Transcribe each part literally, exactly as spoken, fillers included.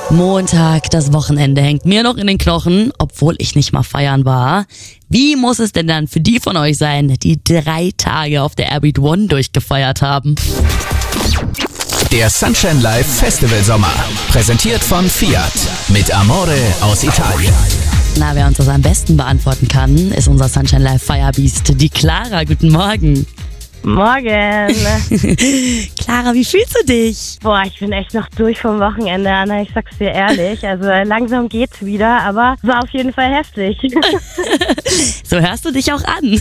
Montag, das Wochenende hängt mir noch in den Knochen, obwohl ich nicht mal feiern war. Wie muss es denn dann für die von euch sein, die drei Tage auf der Airbeat One durchgefeiert haben? Der Sunshine Live Festival Sommer, präsentiert von Fiat mit Amore aus Italien. Na, wer uns das am besten beantworten kann, ist unser Sunshine Live Firebeast, die Clara. Guten Morgen. Morgen. Clara, wie fühlst du dich? Boah, ich bin echt noch durch vom Wochenende, Anna, ich sag's dir ehrlich. Also langsam geht's wieder, aber es war auf jeden Fall heftig. So hörst du dich auch an.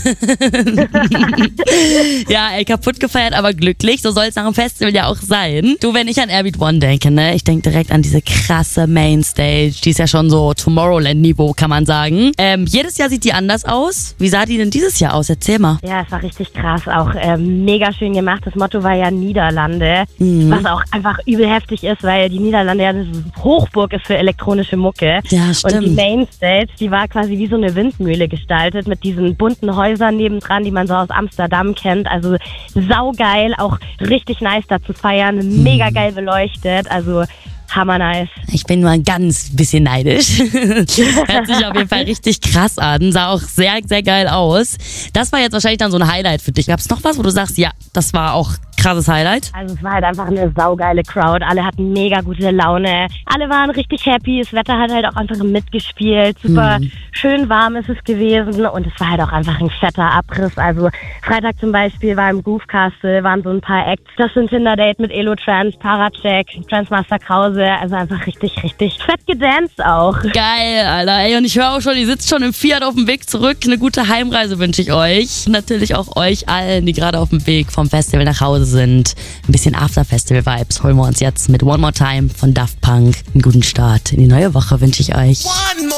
Ja, ey, kaputt gefeiert, aber glücklich. So soll es nach dem Festival ja auch sein. Du, wenn ich an Airbeat One denke, ne, ich denke direkt an diese krasse Mainstage. Die ist ja schon so Tomorrowland-Niveau, kann man sagen. Ähm, jedes Jahr sieht die anders aus. Wie sah die denn dieses Jahr aus? Erzähl mal. Ja, es war richtig krass, auch ähm, mega schön gemacht. Das Motto war ja Niederlande, Mhm. was auch einfach übel heftig ist, weil die Niederlande ja eine Hochburg ist für elektronische Mucke. Ja, Und die stimmt. Mainstage, die war quasi wie so eine Windmühle gestaltet mit diesen bunten Häusern nebendran, die man so aus Amsterdam kennt. Also saugeil, auch richtig nice da zu feiern, mega geil beleuchtet, also hammer nice. Ich bin nur ein ganz bisschen neidisch. Hört sich auf jeden Fall richtig krass an. Sah auch sehr, sehr geil aus. Das war jetzt wahrscheinlich dann so ein Highlight für dich. Gab es noch was, wo du sagst, ja, das war auch krasses Highlight? Also es war halt einfach eine saugeile Crowd. Alle hatten mega gute Laune. Alle waren richtig happy. Das Wetter hat halt auch einfach mitgespielt. Super Mhm. schön warm ist es gewesen. Und es war halt auch einfach ein fetter Abriss. Also Freitag zum Beispiel war im Groove Castle, waren so ein paar Acts. Das sind Tinder Date mit Elo Trans, Paracheck, Transmaster Krause. Also einfach richtig, richtig fett gedanced auch. Geil, Alter. Ey, und ich höre auch schon, ihr sitzt schon im Fiat auf dem Weg zurück. Eine gute Heimreise wünsche ich euch. Und natürlich auch euch allen, die gerade auf dem Weg vom Festival nach Hause sind. Ein bisschen After-Festival-Vibes holen wir uns jetzt mit One More Time von Daft Punk. Einen guten Start in die neue Woche wünsche ich euch.